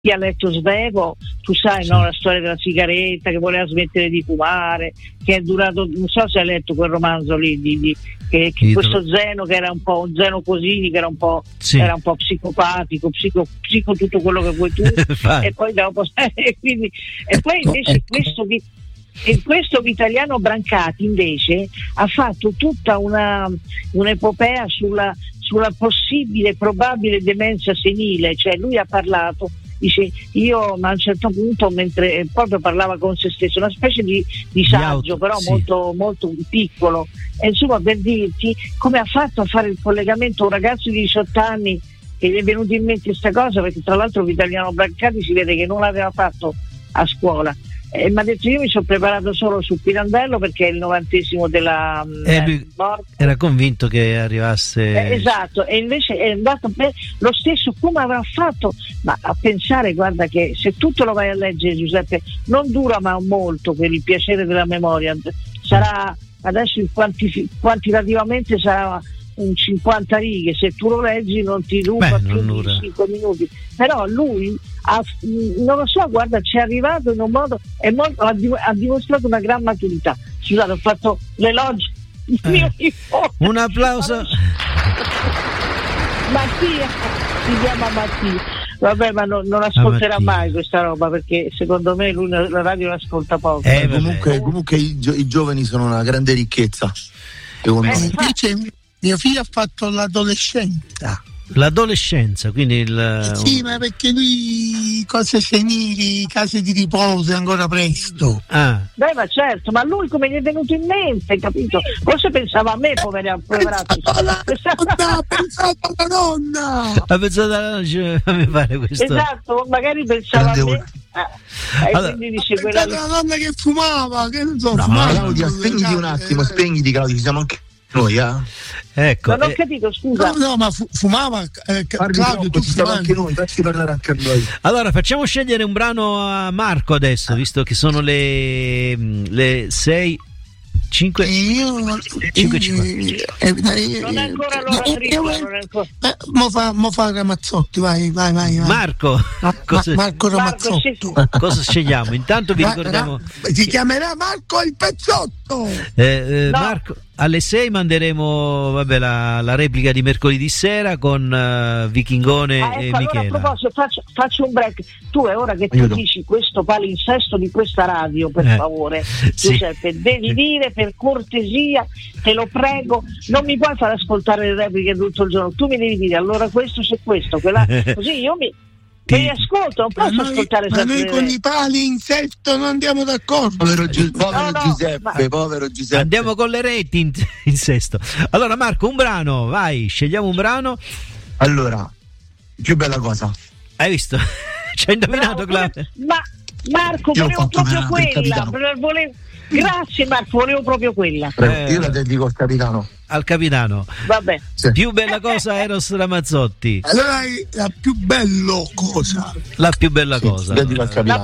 chi ha letto Svevo, tu sai, no, la storia della sigaretta, che voleva smettere di fumare, che è durato, non so se hai letto quel romanzo lì che questo Zeno, che era un po' un Zeno Cosini, che era un po' psicopatico, psico tutto quello che vuoi tu, e poi dopo e poi invece questo Vitaliano Brancati invece ha fatto tutta un'epopea sulla possibile, probabile demenza senile, cioè lui ha parlato, dice, io a un certo punto, mentre proprio parlava con se stesso, una specie di saggio, però molto, molto piccolo, e insomma, per dirti come ha fatto a fare il collegamento un ragazzo di 18 anni che gli è venuto in mente questa cosa, perché tra l'altro Vitaliano Brancati si vede che non l'aveva fatto a scuola. Mi ha detto, io mi sono preparato solo su Pirandello perché è il 90° della morte. Era convinto che arrivasse esatto, e invece è andato per lo stesso, come avrà fatto, ma a pensare, guarda, che se tutto lo vai a leggere, Giuseppe, non dura ma molto, per il piacere della memoria, sarà adesso quantitativamente sarà un 50 righe, se tu lo leggi non ti dura più di 5 minuti, però lui non lo so, guarda, ci è arrivato in un modo, ha dimostrato una gran maturità. Scusate, ho fatto l'elogio un applauso. Mattia, si chiama Mattia, vabbè, ma non ascolterà mai questa roba, perché secondo me lui la radio l'ascolta poco. Comunque i giovani sono una grande ricchezza, secondo me. Invece mio figlio ha fatto l'adolescenza, quindi sì, ma perché lui cose senili, case di riposo, è ancora presto. Beh, ma certo, ma lui come gli è venuto in mente, capito? Forse pensava a me, poverato. Ha pensato alla nonna. Ha pensato alla nonna, fammi fare questo. Esatto, magari pensava a me. Allora, quindi dice quella nonna che fumava, che non so, fumava. Claudia, spegniti un attimo, Claudia, ci siamo anche noi, Ecco, non ho capito, scusa. No, ma fumava Claudio, tu ci siamo anche noi, facci parlare anche a noi. Allora, facciamo scegliere un brano a Marco adesso, visto che sono le 6 5 non è ancora l'ora mo fa Ramazzotti, vai. Marco Ramazzotti. Cosa scegliamo? Intanto vi ricordiamo, si chiamerà Marco il Pezzotto. Marco, alle 6 manderemo la replica di mercoledì sera con Vichingone e Michela. Allora, a proposito, faccio un break. Tu è ora che tu dici questo palinsesto di questa radio, per favore, Giuseppe, devi dire, per cortesia, te lo prego, non mi puoi far ascoltare le repliche tutto il giorno, tu mi devi dire allora questo c'è questo, quella, così io mi ascolto, non posso ascoltare sempre. Ma noi con i pali insetto non andiamo d'accordo. Povero Giuseppe. Andiamo con le reti in sesto. Allora Marco, un brano, vai, scegliamo un brano. Allora, più bella cosa. Hai visto? Ci hai indovinato, Claudia? Ma Marco, volevo proprio quella. Grazie Marco, volevo proprio quella. Io la dedico al capitano. Al capitano. Vabbè. Sì. Più bella cosa, Eros Ramazzotti. Allora la più bella cosa. La più bella cosa. Dedico al capitano.